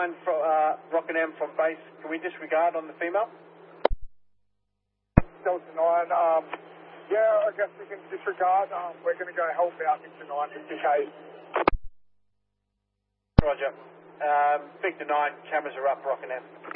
from Rocket M from base. Can we disregard on the female? Delta 9, yeah, I guess we can disregard. We're going to go help out Victor 9 just in case. Roger. Victor 9, cameras are up, Rocket M.